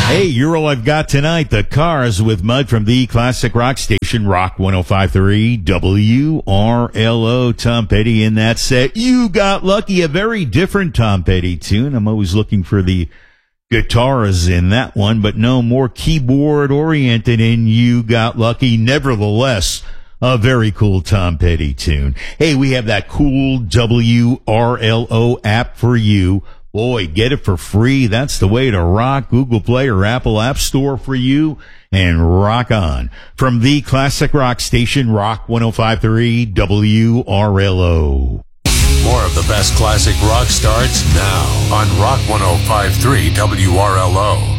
Hey, you're all I've got tonight. The Cars with Mud from the classic rock station, Rock 105.3 WRLO. Tom Petty in that set. You Got Lucky, a very different Tom Petty tune. I'm always looking for the guitars in that one, but no, more keyboard oriented in You Got Lucky. Nevertheless, a very cool Tom Petty tune. Hey, we have that cool WRLO app for you. Boy, get it for free. That's the way to rock. Google Play or Apple App Store for you, and rock on. From the classic rock station, Rock 105.3 WRLO. More of the best classic rock starts now on Rock 105.3 WRLO.